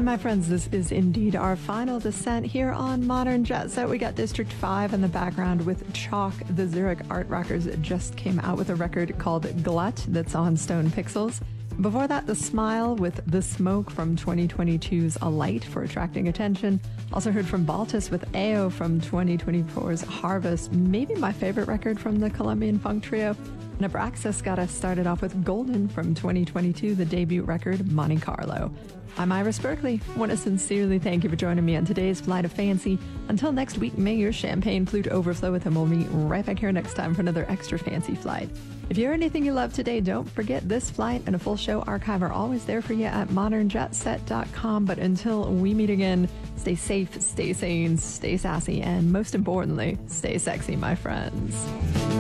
my friends, this is indeed our final descent here on Modern Jet Set. We got District 5 in the background with Chalk. The Zurich Art Rockers just came out with a record called Glut that's on Stone Pixels. Before that, The Smile with The Smoke from 2022's Alight for attracting attention. Also heard from Baltus with Ao from 2024's Harvest, maybe my favorite record from the Colombian funk trio. Nebraxis got us started off with Golden from 2022, the debut record Monte Carlo. I'm Iris Berkeley. I want to sincerely thank you for joining me on today's Flight of Fancy. Until next week, may your champagne flute overflow with him. We'll meet right back here next time for another extra fancy flight. If you heard anything you love today, don't forget this flight and a full show archive are always there for you at modernjetset.com. But until we meet again, stay safe, stay sane, stay sassy, and most importantly, stay sexy, my friends.